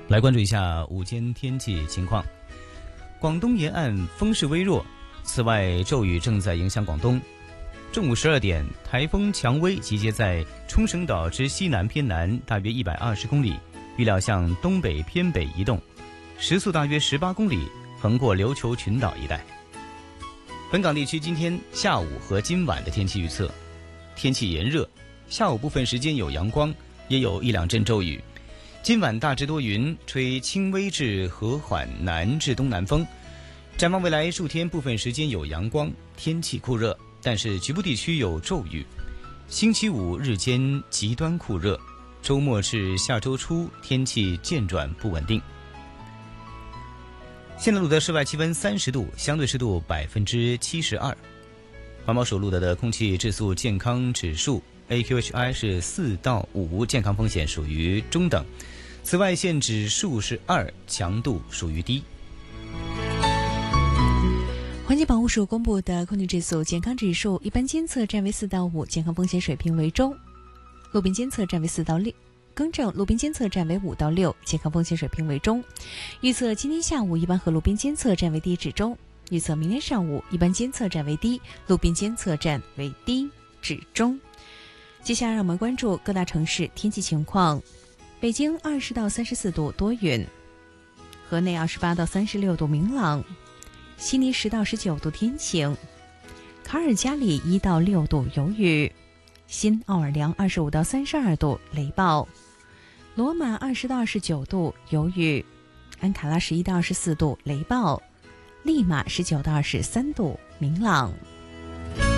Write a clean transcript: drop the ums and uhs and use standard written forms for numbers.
来关注一下午间天气情况。广东沿岸风势微弱，此外骤雨正在影响广东。中午12点，台风蔷薇集结在冲绳岛之西南偏南大约120公里，预料向东北偏北移动，时速大约18公里，横过琉球群岛一带。本港地区今天下午和今晚的天气预测：天气炎热，下午部分时间有阳光，也有一两阵骤雨。今晚大致多云，吹轻微至和缓南至东南风。展望未来数天，部分时间有阳光，天气酷热，但是局部地区有骤雨。星期五日间极端酷热，周末至下周初天气渐转不稳定。现在录得室外气温30度，相对湿度72%。环保署录得的空气质素健康指数 AQHI 是4到5，健康风险属于中等。紫外线指数是2，强度属于低。 环境保护署公布的空气质素健康指数，一般监测站为4到5，健康风险水平为中；路边监测站为4到6，更正，路边监测站为5到6，健康风险水平为中。预测今天下午一般和路边监测站为低至中；预测明天上午一般监测站为低，路边监测站为低至中。接下来让我们关注各大城市天气情况。北京20到34度多云，河内28到36度明朗，悉尼10到19度天晴，卡尔加里1到6度有雨，新奥尔良25到32度雷暴，罗马20到29度有雨，安卡拉11到24度雷暴，利马19到23度明朗。